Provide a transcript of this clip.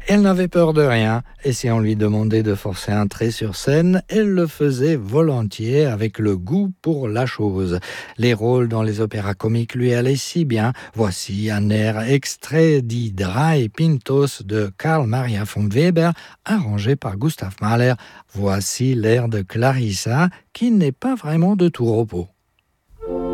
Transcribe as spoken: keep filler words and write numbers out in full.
Elle n'avait peur de rien, et si on lui demandait de forcer un trait sur scène, elle le faisait volontiers avec le goût pour la chose. Les rôles dans les opéras comiques lui allaient si bien. Voici un air extrait dit Drei Pintos de Karl Maria von Weber, arrangé par Gustav Mahler. Voici l'air de Clarissa, qui n'est pas vraiment de tout repos.